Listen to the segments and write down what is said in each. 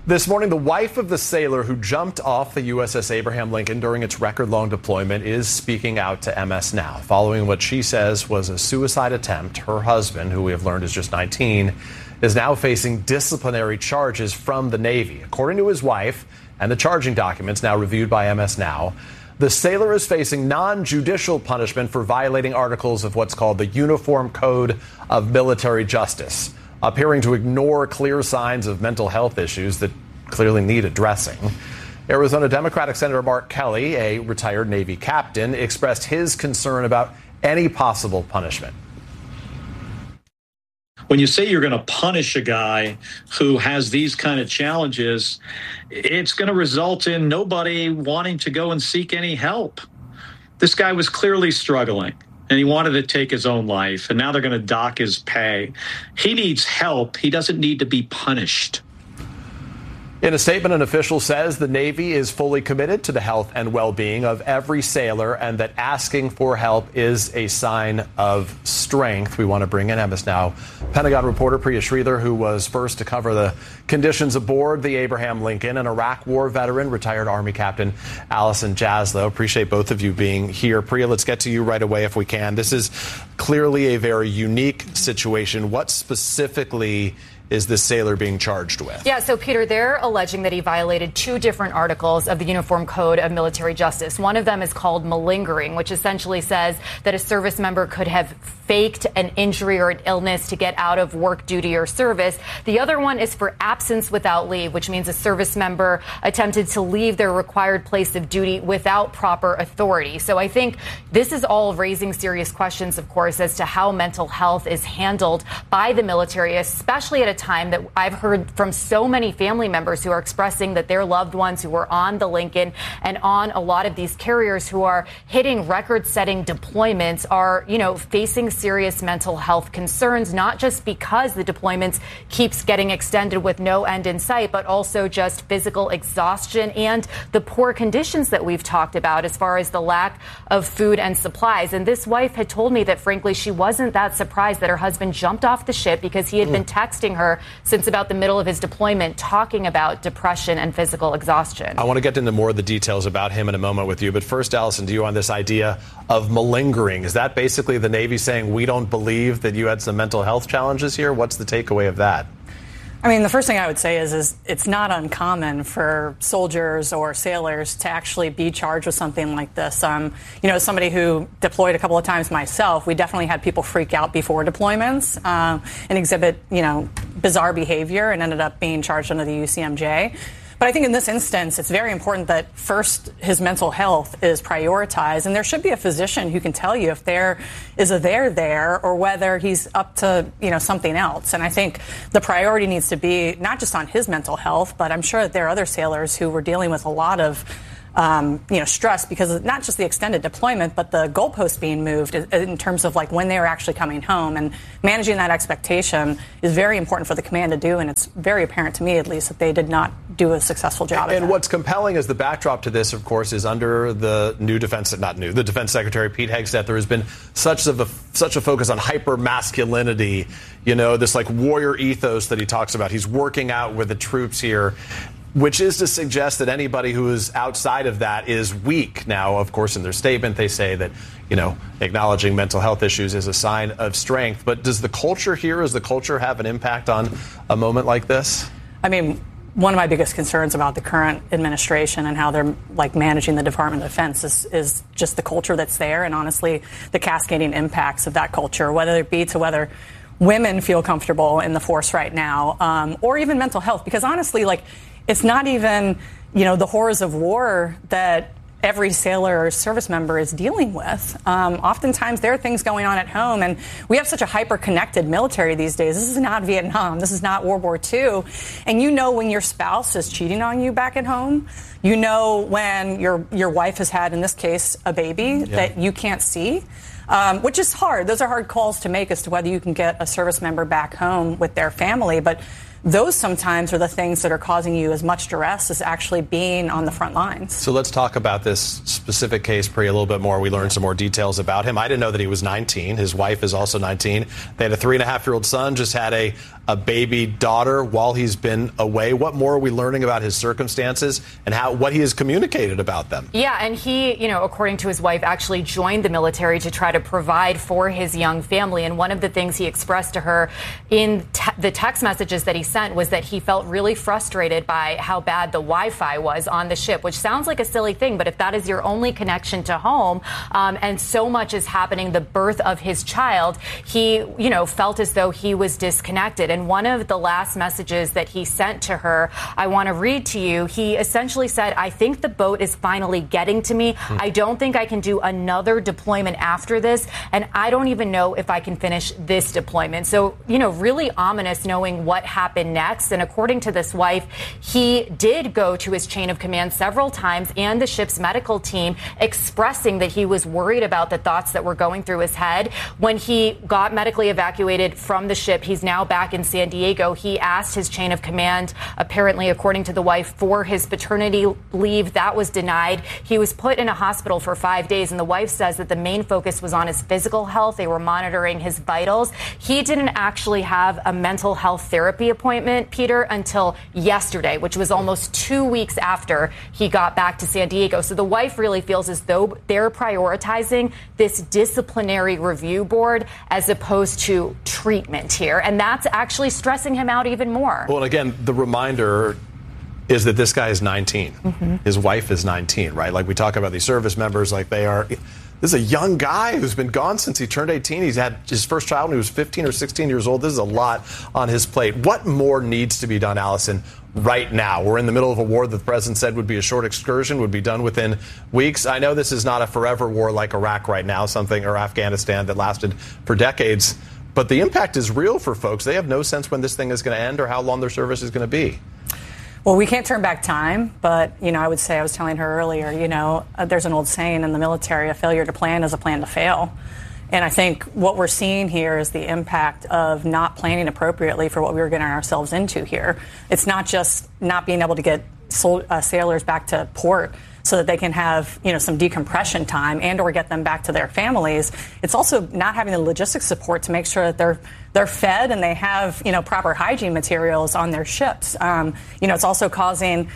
This morning, the wife of the sailor who jumped off the USS Abraham Lincoln during its record-long deployment is speaking out to MS Now, following what she says was a suicide attempt. Her husband, who we have learned is just 19, is now facing disciplinary charges from the Navy. According to his wife and the charging documents now reviewed by MS Now, the sailor is facing non-judicial punishment for violating articles of what's called the Uniform Code of Military Justice, appearing to ignore clear signs of mental health issues that clearly need addressing. Arizona Democratic Senator Mark Kelly, a retired Navy captain, expressed his concern about any possible punishment. When you say you're going to punish a guy who has these kind of challenges, it's going to result in nobody wanting to go and seek any help. This guy was clearly struggling, and he wanted to take his own life, and now they're going to dock his pay. He needs help. He doesn't need to be punished. In a statement, an official says the Navy is fully committed to the health and well-being of every sailor and that asking for help is a sign of strength. We want to bring in MS Now Pentagon reporter Priya Sridhar, who was first to cover the conditions aboard the Abraham Lincoln, and Iraq War veteran, retired Army Captain Allison Jaslow. Appreciate both of you being here. Priya, let's get to you right away if we can. This is clearly a very unique situation. What specifically is this sailor being charged with? Yeah, so Peter, they're alleging that he violated two different articles of the Uniform Code of Military Justice. One of them is called malingering, which essentially says that a service member could have faked an injury or an illness to get out of work duty or service. The other one is for absence without leave, which means a service member attempted to leave their required place of duty without proper authority. So I think this is all raising serious questions, of course, as to how mental health is handled by the military, especially at a time that I've heard from so many family members who are expressing that their loved ones who were on the Lincoln and on a lot of these carriers who are hitting record-setting deployments are, facing serious mental health concerns, not just because the deployments keeps getting extended with no end in sight, but also just physical exhaustion and the poor conditions that we've talked about as far as the lack of food and supplies. And this wife had told me that, frankly, she wasn't that surprised that her husband jumped off the ship because he had been texting her since about the middle of his deployment, talking about depression and physical exhaustion. I want to get into more of the details about him in a moment with you. But first, Allison, to you on this idea of malingering. Is that basically the Navy saying we don't believe that you had some mental health challenges here? What's the takeaway of that? I mean, the first thing I would say is it's not uncommon for soldiers or sailors to actually be charged with something like this. As somebody who deployed a couple of times myself, we definitely had people freak out before deployments and exhibit, bizarre behavior and ended up being charged under the UCMJ. But I think in this instance, it's very important that first his mental health is prioritized, and there should be a physician who can tell you if there is a there or whether he's up to, something else. And I think the priority needs to be not just on his mental health, but I'm sure that there are other sailors who were dealing with a lot of stress because of not just the extended deployment, but the goalposts being moved in terms of like when they were actually coming home, and managing that expectation is very important for the command to do. And it's very apparent to me, at least, that they did not do a successful job. And what's compelling as the backdrop to this, of course, is under the the Defense Secretary Pete Hegseth, there has been such a focus on hyper masculinity, this like warrior ethos that he talks about. He's working out with the troops here, which is to suggest that anybody who is outside of that is weak. Now, of course, in their statement, they say that, acknowledging mental health issues is a sign of strength. But does the culture have an impact on a moment like this? I mean, one of my biggest concerns about the current administration and how they're managing the Department of Defense is just the culture that's there, and honestly, the cascading impacts of that culture, whether it be to whether women feel comfortable in the force right now, or even mental health. Because honestly, it's not even, the horrors of war that every sailor or service member is dealing with. Oftentimes there are things going on at home, and we have such a hyper-connected military these days. This is not Vietnam. This is not World War II. And when your spouse is cheating on you back at home. When your wife has had, in this case, a baby that you can't see. Which is hard. Those are hard calls to make as to whether you can get a service member back home with their family. But those sometimes are the things that are causing you as much stress as actually being on the front lines. So let's talk about this specific case, Priya, a little bit more. We learned some more details about him. I didn't know that he was 19. His wife is also 19. They had a 3.5-year-old son, just had a a baby daughter while he's been away. What more are we learning about his circumstances and what he has communicated about them? Yeah, and he, according to his wife, actually joined the military to try to provide for his young family. And one of the things he expressed to her in the text messages that he sent was that he felt really frustrated by how bad the Wi-Fi was on the ship, which sounds like a silly thing, but if that is your only connection to home, and so much is happening, the birth of his child, he, felt as though he was disconnected. And one of the last messages that he sent to her, I want to read to you. He essentially said, I think the boat is finally getting to me. I don't think I can do another deployment after this. And I don't even know if I can finish this deployment. So, really ominous knowing what happened next. And according to this wife, he did go to his chain of command several times and the ship's medical team, expressing that he was worried about the thoughts that were going through his head. When he got medically evacuated from the ship, he's now back in San Diego. He asked his chain of command, apparently, according to the wife, for his paternity leave. That was denied. He was put in a hospital for 5 days, and the wife says that the main focus was on his physical health. They were monitoring his vitals. He didn't actually have a mental health therapy appointment, Peter, until yesterday, which was almost 2 weeks after he got back to San Diego. So the wife really feels as though they're prioritizing this disciplinary review board as opposed to treatment here. And that's actually stressing him out even more. Well, and again, the reminder is that this guy is 19. His wife is 19, right? Like we talk about these service members like they are. This is a young guy who's been gone since he turned 18. He's had his first child when he was 15 or 16 years old. This is a lot on his plate. What more needs to be done, Allison, right now? We're in the middle of a war that the president said would be a short excursion, would be done within weeks. I know this is not a forever war like Iraq right now, or Afghanistan that lasted for decades. But the impact is real for folks. They have no sense when this thing is going to end or how long their service is going to be. Well, we can't turn back time, but, I would say, I was telling her earlier, there's an old saying in the military, a failure to plan is a plan to fail. And I think what we're seeing here is the impact of not planning appropriately for what we were getting ourselves into here. It's not just not being able to get sailors back to port so that they can have, some decompression time and or get them back to their families. It's also not having the logistics support to make sure that they're fed and they have, proper hygiene materials on their ships. It's also causing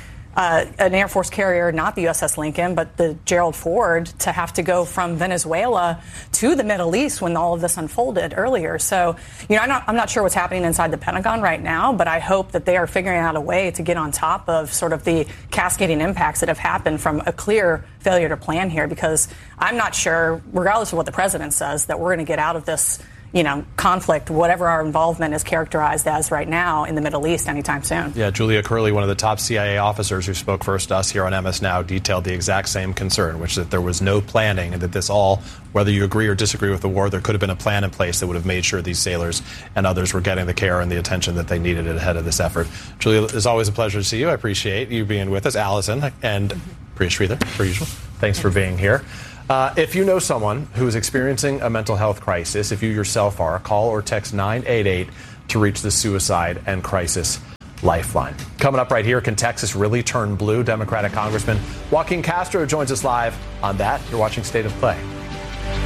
an Air Force carrier, not the USS Lincoln, but the Gerald Ford, to have to go from Venezuela to the Middle East when all of this unfolded earlier. So, I'm not sure what's happening inside the Pentagon right now, but I hope that they are figuring out a way to get on top of sort of the cascading impacts that have happened from a clear failure to plan here, because I'm not sure, regardless of what the president says, that we're going to get out of this conflict, whatever our involvement is characterized as right now in the Middle East anytime soon. Yeah, Julia Curley, one of the top CIA officers who spoke first to us here on MS Now, detailed the exact same concern, which is that there was no planning and that this all, whether you agree or disagree with the war, there could have been a plan in place that would have made sure these sailors and others were getting the care and the attention that they needed ahead of this effort. Julia, it's always a pleasure to see you. I appreciate you being with us. Allison and Priya Sridhar, per usual, thanks for being here. If you know someone who is experiencing a mental health crisis, if you yourself are, call or text 988 to reach the Suicide and Crisis Lifeline. Coming up right here, can Texas really turn blue? Democratic Congressman Joaquin Castro joins us live on that. You're watching State of Play.